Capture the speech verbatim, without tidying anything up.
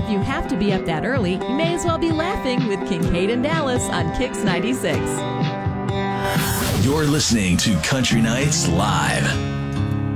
if you have to be up that early, you may as well be laughing with Kincaid and Dallas on Kix ninety-six. You're listening to Country Nights Live.